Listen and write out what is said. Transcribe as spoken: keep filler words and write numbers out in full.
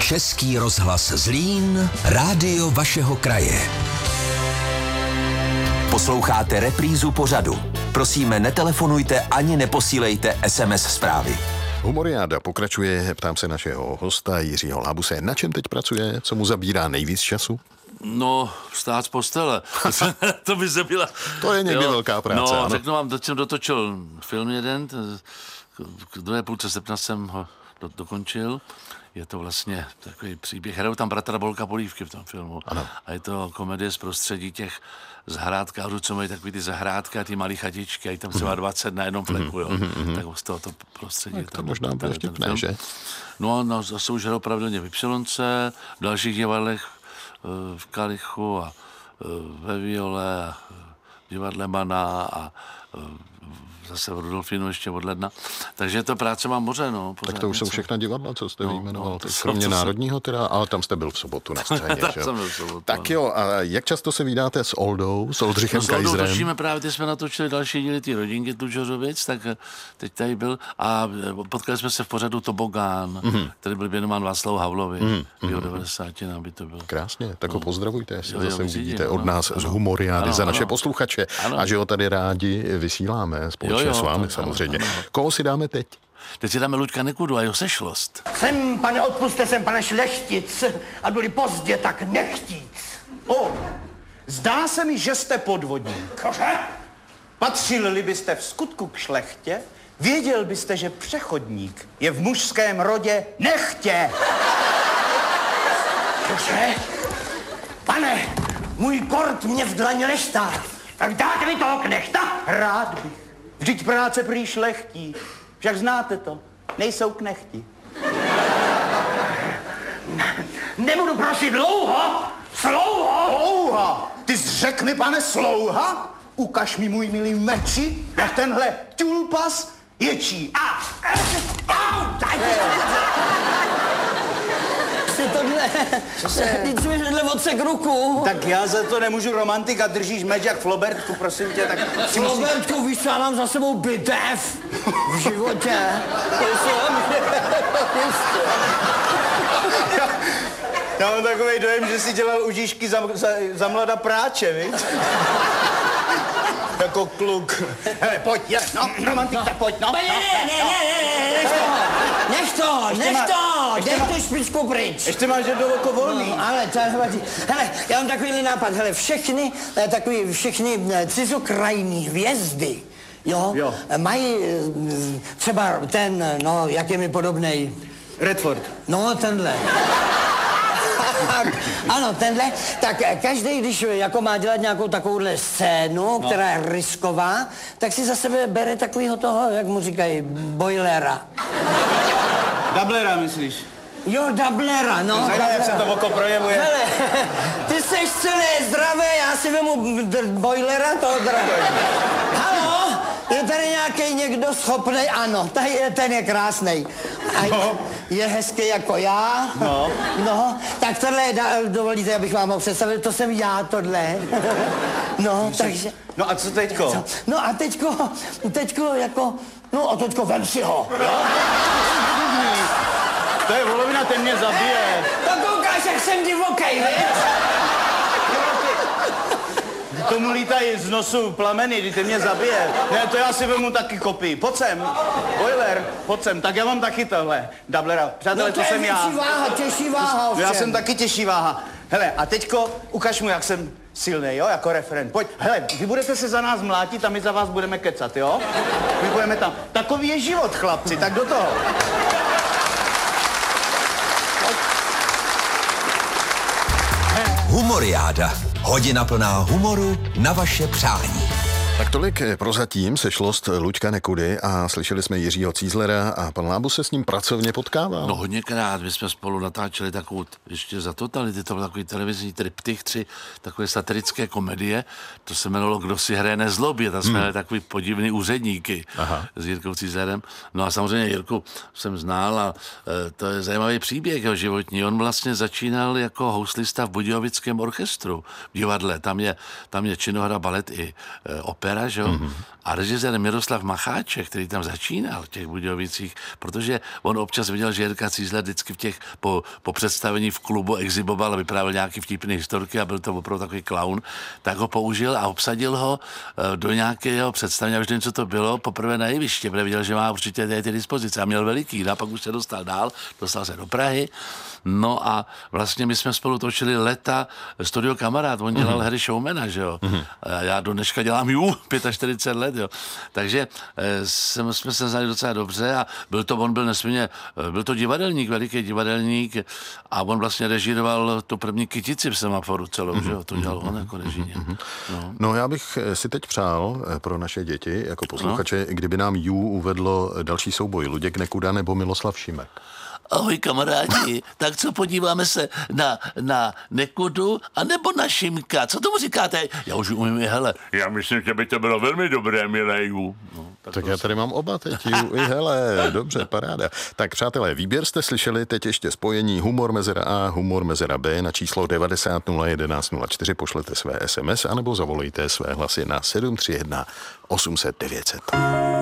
Český rozhlas Zlín, rádio vašeho kraje. Posloucháte reprízu pořadu. Prosíme, netelefonujte ani neposílejte es em es zprávy. Humoriáda pokračuje, ptám se našeho hosta Jiřího Lábuse. Na čem teď pracuje? Co mu zabírá nejvíc času? No, vstát z postele. To by se byla... To je někdy jo. velká práce, No, ano. řeknu vám, teď jsem dotočil film jeden, k druhé půlce srpna jsem ho do, dokončil. Je to vlastně takový příběh. Hrajou tam bratra Bolka Polívky v tom filmu. Ano. A je to komedie z prostředí těch zahrádkářů, co mají takový ty zahrádky a ty malý chatičky a je tam třeba dvacet na jednom fleku, jo. Mm-hmm. Tak z tohoto prostředí. Tak to možná bylo vtipné, že? No, no, zase už hrajou pravidelně v Ypsilonce, v dalších divadlech v Kalichu a ve Viole a v divadle Mana a zase v Rudolfínu ještě od ledna. Takže to práce mám moře, no. Tak to už jsou všechna divadla, co jste no, vyjmenoval. no, to kromě to Národního teda, ale tam jste byl v sobotu na scéně, že jo? Sobotu, tak jo, a jak často se vídáte s Oldou, s Oldřichem no, Kajzrem? S Oldou právě, teď jsme natočili další díly ty rodinky Tlučořovic, tak teď tady byl a potkali jsme se v pořadu Tobogán, mm-hmm. který byl věnován Václavu Havlovi, mm-hmm. v jeho devadesáti by to bylo. Krásně, tak ho pozdravujte, jestli jo, zase jo, uvidíte ano, od nás ano, z Humoriády ano, za naše ano. posluchače Ano. a že ho tady rádi vysíláme společně jo, jo, s vámi tak, samozřejmě. ano, ano. Koho si dáme teď? Teď si dáme Luďka Nekudu a jeho Sešlost. Jsem, pane, odpuste, jsem pane Šlechtic a byli pozdě tak nechtíc. O, zdá se mi, že jste podvodník. Cože? Patřili byste v skutku k šlechtě, věděl byste, že přechodník je v mužském rodě nechtě. Cože? Pane, můj kort mě v dlaně leštá. Tak dáte mi toho knechta? Rád bych. Vždyť práce prý šlechtí. Však znáte to. Nejsou knechti. Nebudu prosit dlouho, slouho. Slouha! Ty jsi řekl mi, pane, slouha? Ukaž mi, můj milý meči, jak tenhle tulpas ječí. A, au, daj si tohle, teď jsi mi tohle odsek ruku. Tak já za to nemůžu, romantika, držíš meč jak Flobertku, prosím tě, tak si musíš... Robertku, víš, co já mám za sebou bitev v životě. Já, já mám takový dojem, že jsi dělal užíšky za, za, za mlada práče, víš? Jako kluk. Hele, pojď, je, no, romantik, tak pojď, no. Ne, ne, ne, ne, ne, nech to, nech má- to, ještě nech má- tu špičku pryč. Ještě máš jedno oko volný. No, ale to nevadí. Hele, já mám takový nápad, hele, všechny, eh, takový, všechny eh, cizokrajní hvězdy, jo, Jo. eh, mají eh, třeba ten, eh, no, jak je mi podobnej, Redford. no, tenhle. Ano, tenhle, tak každý, když jako má dělat nějakou takovouhle scénu, no. která je risková, tak si za sebe bere takovýho toho, jak mu říkají, boilera. Dublera, myslíš? Jo, dublera, no. Zajímavé, jak se to oko projevuje. Hele, ty seš celý zdravý, já si vemu d- boilera toho zdravý. Halo, je tady nějaký někdo schopnej? Ano, tady je, ten je krásnej. A No. je hezký jako já. No. No, tak tohle je, da- dovolíte, abych vám ho představil, to jsem já, tohle. No, takže... No a co teďko? No a teďko, teďko jako, no a teďko vem si ho, jo? To je volovina, ten mě zabije. Tak koukáš, jak jsem divokej, viď? Tomu lítají z nosu plameny, kdy ty mě zabije. Ne, to já si vemu taky kopii. Pojď sem. Boiler, pojď sem. Tak já mám taky tohle. Dublera. Přátelé, No to, to je jsem já. větší váha, těžší váha No, já ovšem. jsem taky těžší váha. Hele, a teďko ukaž mu, jak jsem silný, jo, jako referent. Pojď, hele, vy budete se za nás mlátit a my za vás budeme kecat, jo? My budeme tam. Takový je život, chlapci, tak do toho. Humoriáda. Hodina plná humoru na vaše přání. Tak tolik prozatím sešlost Luďka Nekudy a slyšeli jsme Jiřího Cízlera a pan Lábus se s ním pracovně potkával. No hodněkrát, my jsme spolu natáčeli takovou, ještě za totality, to byl takový televizní triptych, tři takové satirické komedie, to se jmenovalo Kdo si hraje nezlobě, tam jsme hmm. takový podivný úředníky. Aha. S Jirkou Cízlerem. No a samozřejmě Jirku jsem znal a e, to je zajímavý příběh jeho životní. On vlastně začínal jako houslista v Budějovickém orchestru v divadle, tam je, tam je činohra, balet i e, opera. opera, že jo? Mm-hmm. A režisér Miroslav Macháček, který tam začínal v těch Budějovicích, protože on občas viděl, že Jirka Cízler vždycky v těch, po, po představení v klubu exiboval a vyprávěl nějaký vtipný historky a byl to opravdu takový klaun, tak ho použil a obsadil ho do nějakého představení, já už nevím, co to bylo, poprvé na jeviště, protože viděl, že má určitě ty, ty dispozice a měl veliký, a pak už se dostal dál, dostal se do Prahy. No a vlastně my jsme spolu točili Leta, Studio Kamarád, on dělal mm-hmm. Harry Showmana, že jo. Mm-hmm. A já do dneška dělám ju, čtyřicet pět let, jo. Takže jsme, jsme se znali docela dobře a byl to, on byl nesmírně, byl to divadelník, veliký divadelník a on vlastně režíroval tu první Kytici v Semaforu celou, mm-hmm. že jo, to dělal on jako režíně. Mm-hmm. No. no já bych si teď přál pro naše děti, jako posluchače, no. kdyby nám ju uvedlo další souboj Luděk Nekuda nebo Miloslav Šimek. Ahoj kamarádi, tak co podíváme se na, na Nekudu a nebo na Šimka, co tomu říkáte? Já už umím i hele. Já myslím, že by to bylo velmi dobré, miléju. No, tak tak já tady mám oba teď, i hele, dobře, paráda. Tak přátelé, výběr jste slyšeli, teď ještě spojení Humor mezera A, Humor mezera B na číslo devadesát nula jedenáct nula čtyři, pošlete své es em es anebo zavolejte své hlasy na sedm tři jedna osm set devět set.